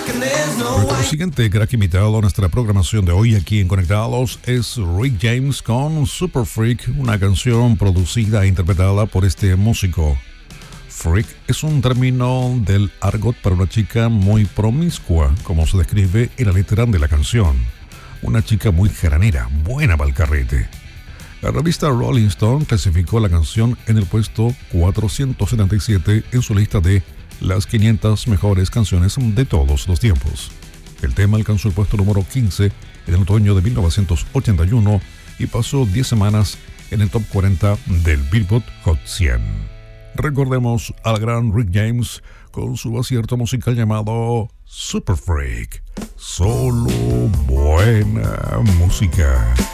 Nuestro siguiente crack invitado a nuestra programación de hoy aquí en Conectados es Rick James con Super Freak, una canción producida e interpretada por este músico. Freak es un término del argot para una chica muy promiscua, como se describe en la letra de la canción. Una chica muy jaranera, buena para el carrete. La revista Rolling Stone clasificó la canción en el puesto 477 en su lista de las 500 mejores canciones de todos los tiempos. El tema alcanzó el puesto número 15 en el otoño de 1981 y pasó 10 semanas en el top 40 del Billboard Hot 100. Recordemos al gran Rick James con su acierto musical llamado Super Freak. Solo buena música.